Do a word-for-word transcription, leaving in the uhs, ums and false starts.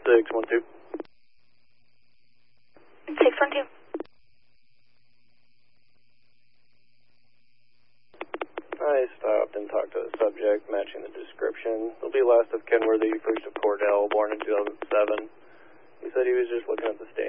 six one two. six one two. I stopped and talked to the subject, matching the description. It'll be last of Kenworthy, first of Cordell, born in two thousand seven. He said he was just looking at the stand.